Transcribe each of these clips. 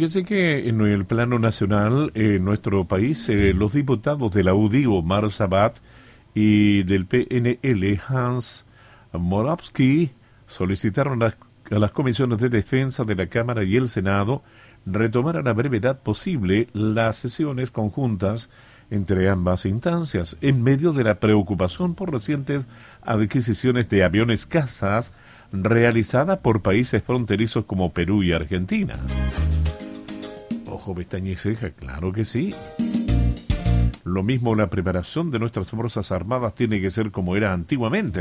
Fíjese que en el plano nacional, en nuestro país, los diputados de la UDI, Omar Sabat, y del PNL, Hans Moravsky, solicitaron a las comisiones de defensa de la Cámara y el Senado retomar a la brevedad posible las sesiones conjuntas entre ambas instancias, en medio de la preocupación por recientes adquisiciones de aviones cazas realizadas por países fronterizos como Perú y Argentina. Ojo, pestaña y ceja, claro que sí. Lo mismo la preparación de nuestras Fuerzas Armadas tiene que ser como era antiguamente,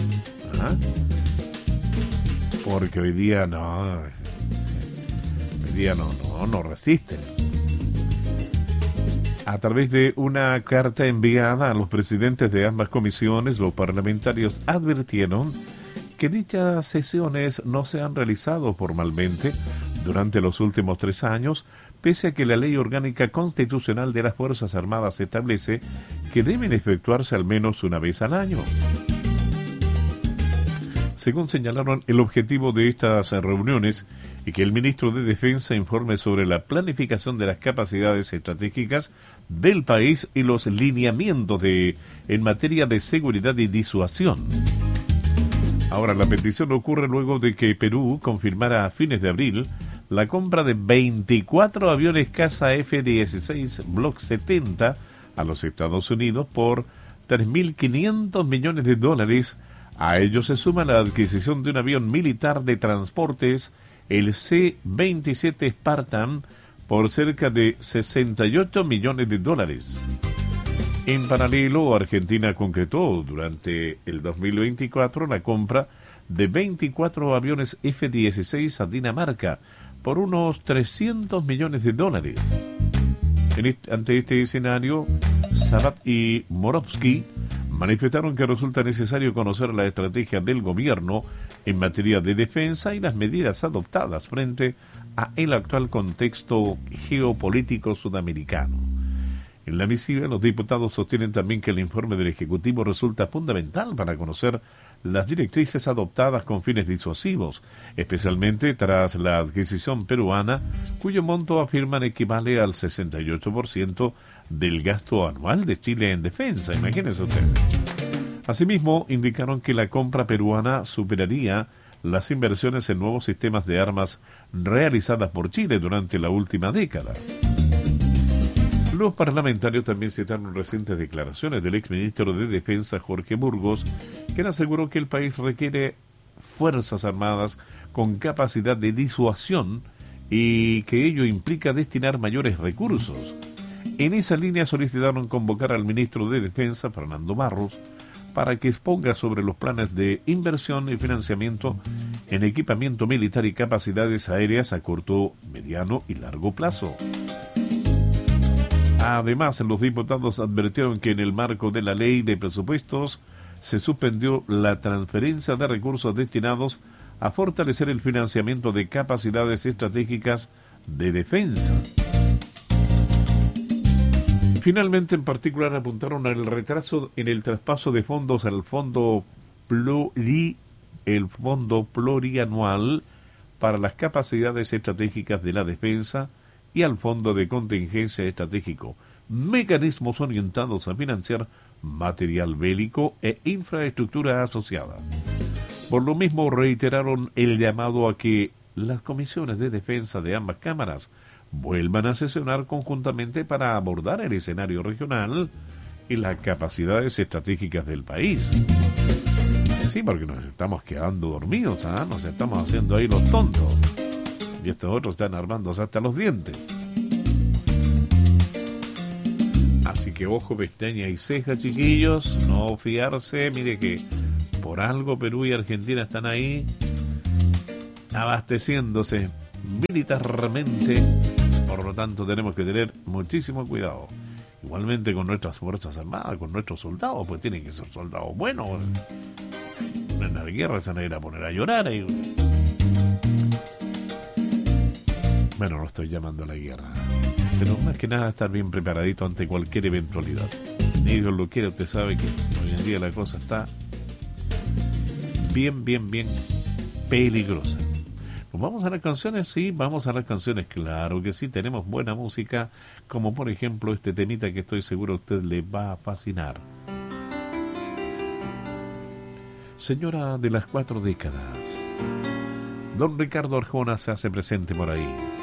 porque hoy día no resisten. A través de una carta enviada a los presidentes de ambas comisiones, los parlamentarios advirtieron que dichas sesiones no se han realizado formalmente durante los últimos 3 años, pese a que la Ley Orgánica Constitucional de las Fuerzas Armadas establece que deben efectuarse al menos una vez al año. Según señalaron, el objetivo de estas reuniones es que el ministro de Defensa informe sobre la planificación de las capacidades estratégicas del país y los lineamientos en materia de seguridad y disuasión. Ahora, la petición ocurre luego de que Perú confirmara a fines de abril la compra de 24 aviones caza F-16 Block 70 a los Estados Unidos por $3.500 millones. A ello se suma la adquisición de un avión militar de transportes, el C-27 Spartan, por cerca de $68 millones. En paralelo, Argentina concretó durante el 2024 la compra de 24 aviones F-16 a Dinamarca por unos $300 millones. Ante este escenario, Sabat y Moravsky manifestaron que resulta necesario conocer la estrategia del gobierno en materia de defensa y las medidas adoptadas frente a el actual contexto geopolítico sudamericano. En la misiva, los diputados sostienen también que el informe del Ejecutivo resulta fundamental para conocer las directrices adoptadas con fines disuasivos, especialmente tras la adquisición peruana, cuyo monto afirman equivale al 68% del gasto anual de Chile en defensa. Imagínense ustedes. Asimismo, indicaron que la compra peruana superaría las inversiones en nuevos sistemas de armas realizadas por Chile durante la última década. Los parlamentarios también citaron recientes declaraciones del exministro de Defensa Jorge Burgos, quien aseguró que el país requiere fuerzas armadas con capacidad de disuasión y que ello implica destinar mayores recursos. En esa línea solicitaron convocar al ministro de Defensa, Fernando Barros, para que exponga sobre los planes de inversión y financiamiento en equipamiento militar y capacidades aéreas a corto, mediano y largo plazo. Además, los diputados advirtieron que en el marco de la ley de presupuestos se suspendió la transferencia de recursos destinados a fortalecer el financiamiento de capacidades estratégicas de defensa. Finalmente, en particular, apuntaron al retraso en el traspaso de fondos al fondo plurianual para las capacidades estratégicas de la defensa y al Fondo de Contingencia Estratégico, mecanismos orientados a financiar material bélico e infraestructura asociada. Por lo mismo, reiteraron el llamado a que las comisiones de defensa de ambas cámaras vuelvan a sesionar conjuntamente para abordar el escenario regional y las capacidades estratégicas del país. Sí, porque nos estamos quedando dormidos, nos estamos haciendo ahí los tontos. Y estos otros están armándose hasta los dientes. Así que ojo, pestaña y ceja, chiquillos, no fiarse. Mire que por algo Perú y Argentina están ahí abasteciéndose militarmente. Por lo tanto, tenemos que tener muchísimo cuidado. Igualmente con nuestras Fuerzas Armadas, con nuestros soldados, pues tienen que ser soldados buenos. En la guerra se van a ir a poner a llorar ahí. Bueno, no estoy llamando a la guerra, pero más que nada estar bien preparadito ante cualquier eventualidad. Ni Dios lo quiere, usted sabe que hoy en día la cosa está bien peligrosa. Vamos a las canciones, sí, vamos a las canciones, claro que sí, tenemos buena música, como por ejemplo este temita que estoy seguro a usted le va a fascinar. Señora de las 4 décadas, don Ricardo Arjona se hace presente por ahí.